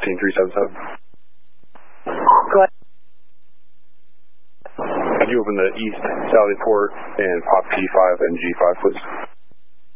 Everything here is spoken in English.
14377. Go ahead. Could you open the east Sally port and pop T5 and G5, please?